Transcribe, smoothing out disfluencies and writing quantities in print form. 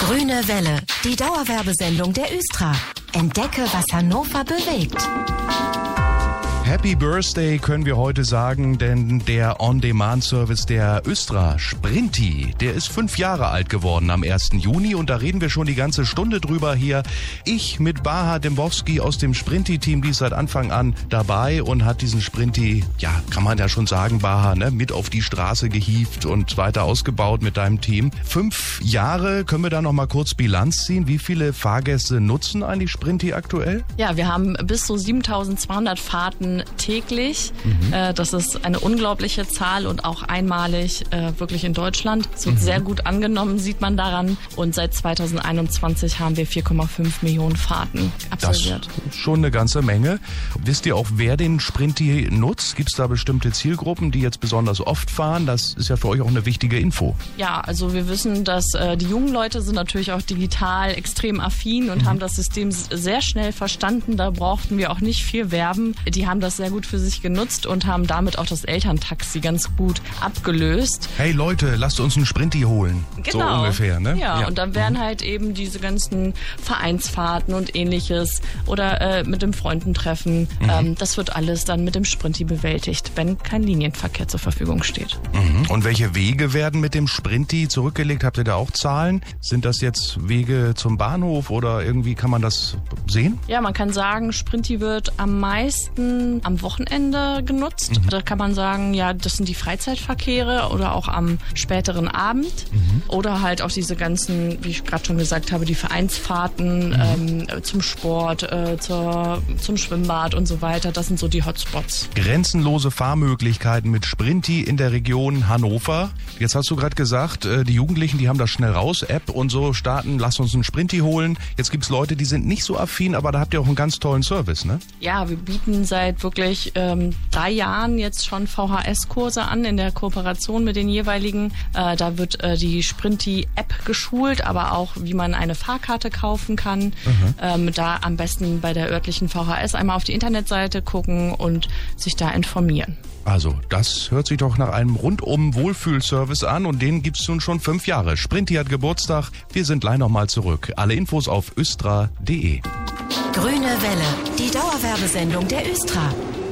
Grüne Welle, die Dauerwerbesendung der Östra. Entdecke, was Hannover bewegt. Happy Birthday können wir heute sagen, denn der On-Demand-Service der Östra, Sprinti, der ist 5 Jahre alt geworden am 1. Juni und da reden wir schon die ganze Stunde drüber hier. Ich mit Baha Dembowski aus dem Sprinti-Team, die ist seit Anfang an dabei und hat diesen Sprinti, ja, kann man ja schon sagen, Baha, ne, mit auf die Straße gehievt und weiter ausgebaut mit deinem Team. 5 Jahre, können wir da noch mal kurz Bilanz ziehen? Wie viele Fahrgäste nutzen eigentlich Sprinti aktuell? Ja, wir haben bis zu 7.200 Fahrten täglich. Das ist eine unglaubliche Zahl und auch einmalig wirklich in Deutschland. Es wird sehr gut angenommen, sieht man daran. Und seit 2021 haben wir 4,5 Millionen Fahrten absolviert. Das ist schon eine ganze Menge. Wisst ihr auch, wer den Sprinti nutzt? Gibt es da bestimmte Zielgruppen, die jetzt besonders oft fahren? Das ist ja für euch auch eine wichtige Info. Ja, also wir wissen, dass die jungen Leute sind natürlich auch digital extrem affin und haben das System sehr schnell verstanden. Da brauchten wir auch nicht viel werben. Die haben das sehr gut für sich genutzt und haben damit auch das Elterntaxi ganz gut abgelöst. Hey Leute, lasst uns einen Sprinti holen. Genau. So ungefähr, ne? Ja, und dann werden halt eben diese ganzen Vereinsfahrten und ähnliches oder mit dem Freundentreffen, das wird alles dann mit dem Sprinti bewältigt, wenn kein Linienverkehr zur Verfügung steht. Und welche Wege werden mit dem Sprinti zurückgelegt? Habt ihr da auch Zahlen? Sind das jetzt Wege zum Bahnhof oder irgendwie kann man das sehen? Ja, man kann sagen, Sprinti wird am meisten am Wochenende genutzt. Da kann man sagen, ja, das sind die Freizeitverkehre oder auch am späteren Abend. Oder halt auch diese ganzen, wie ich gerade schon gesagt habe, die Vereinsfahrten zum Sport, zum Schwimmbad und so weiter. Das sind so die Hotspots. Grenzenlose Fahrmöglichkeiten mit Sprinti in der Region Hannover. Jetzt hast du gerade gesagt, die Jugendlichen, die haben das schnell raus, App und so starten, lass uns einen Sprinti holen. Jetzt gibt's Leute, die sind nicht so affin, aber da habt ihr auch einen ganz tollen Service, ne? Ja, wir bieten seit wirklich 3 Jahren jetzt schon VHS-Kurse an in der Kooperation mit den jeweiligen. Da wird die Sprinti-App geschult, aber auch, wie man eine Fahrkarte kaufen kann. Da am besten bei der örtlichen VHS einmal auf die Internetseite gucken und sich da informieren. Also, das hört sich doch nach einem rundum Wohlfühlservice an und den gibt's nun schon 5 Jahre. Sprinti hat Geburtstag. Wir sind gleich nochmal zurück. Alle Infos auf östra.de. Grüne Welle, die Dauerwerbesendung der Östra.